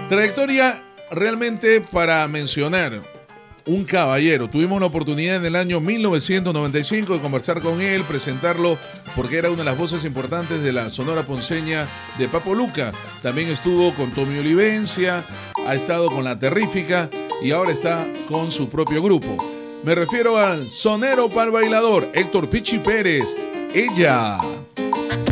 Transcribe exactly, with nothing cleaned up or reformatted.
Trayectoria realmente para mencionar. Un caballero. Tuvimos la oportunidad en el año mil novecientos noventa y cinco de conversar con él, presentarlo, porque era una de las voces importantes de la Sonora Ponceña de Papo Luca. También estuvo con Tommy Olivencia, ha estado con La Terrífica y ahora está con su propio grupo. Me refiero al sonero pal bailador Héctor Pichi Pérez. Ella.